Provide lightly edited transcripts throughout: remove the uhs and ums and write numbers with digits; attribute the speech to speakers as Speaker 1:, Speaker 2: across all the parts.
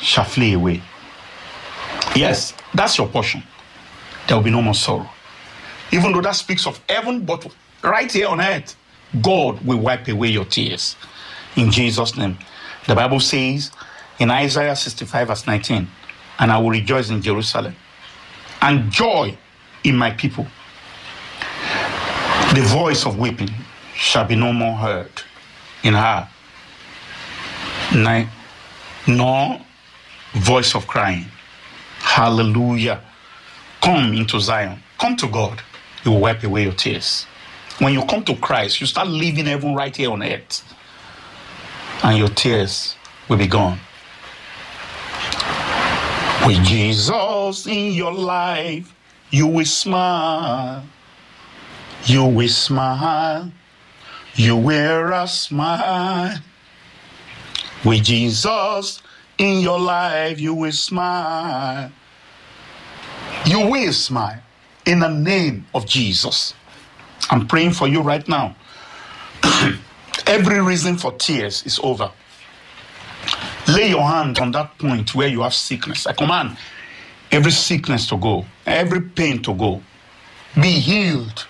Speaker 1: shall flee away. Yes, that's your portion. There will be no more sorrow. Even though that speaks of heaven, but right here on earth, God will wipe away your tears. In Jesus' name. The Bible says in Isaiah 65 verse 19, and I will rejoice in Jerusalem and joy in my people. The voice of weeping shall be no more heard in her, nor voice of crying. Hallelujah. Come into Zion. Come to God. He will wipe away your tears. When you come to Christ, you start living heaven right here on earth. And your tears will be gone. With Jesus in your life, you will smile. You will smile. You wear a smile. With Jesus in your life, you will smile. You will smile in the name of Jesus. I'm praying for you right now. Every reason for tears is over. Lay your hand on that point where you have sickness. I command every sickness to go, every pain to go. Be healed.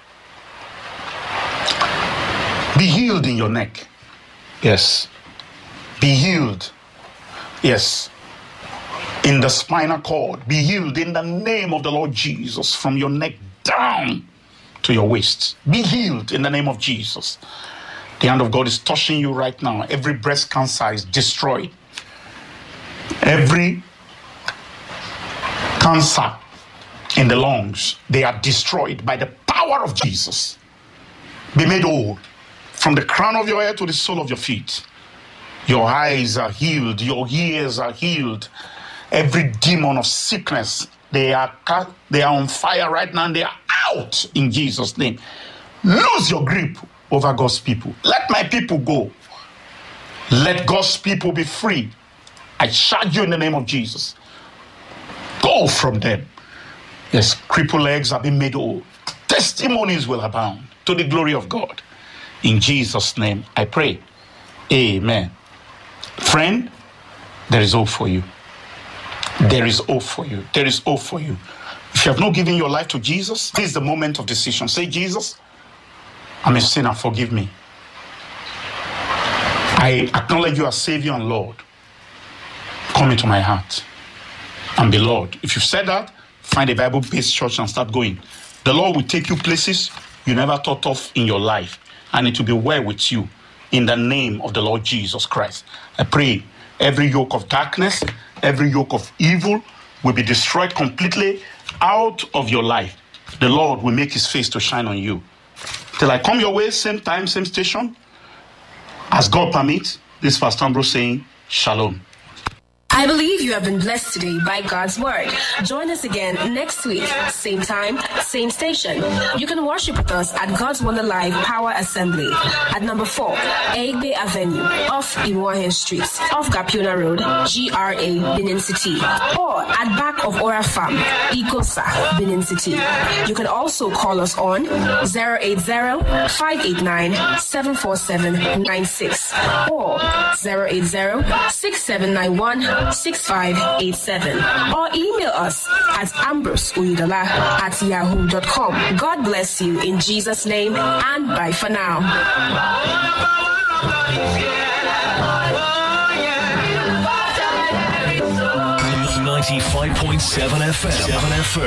Speaker 1: Be healed in your neck. Yes. Be healed. Yes. In the spinal cord. Be healed in the name of the Lord Jesus from your neck down to your waist. Be healed in the name of Jesus. The hand of God is touching you right now. Every breast cancer is destroyed. Every cancer in the lungs, they are destroyed by the power of Jesus. Be made whole from the crown of your head to the sole of your feet. Your eyes are healed. Your ears are healed. Every demon of sickness, they are on fire right now and they are out in Jesus' name. Lose your grip over God's people. Let my people go. Let God's people be free. I charge you in the name of Jesus. Go from them. Yes, crippled legs have been made whole. Testimonies will abound to the glory of God. In Jesus' name I pray. Amen. Friend, there is hope for you. There is hope for you. There is hope for you. If you have not given your life to Jesus, this is the moment of decision. Say, Jesus, I'm a sinner, forgive me. I acknowledge you as Savior and Lord. Come into my heart and be Lord. If you've said that, find a Bible-based church and start going. The Lord will take you places you never thought of in your life, and it will be well with you in the name of the Lord Jesus Christ. I pray every yoke of darkness, every yoke of evil will be destroyed completely out of your life. The Lord will make his face to shine on you. Till I come your way, same time, same station. As God permits, this is Pastor Ambrose saying, Shalom.
Speaker 2: I believe you have been blessed today by God's word. Join us again next week, same time, same station. You can worship with us at God's Wonder Life Power Assembly at number 4, Egbe Avenue, off Iwohen Street, off Gapuna Road, GRA, Benin City, or at back of Ora Farm, Ikosa, Benin City. You can also call us on 080-589-74796 or 080-6791-6587 or email us at ambroseuyidala@yahoo.com. God bless you in Jesus' name and bye for now.
Speaker 3: 95.7 FM.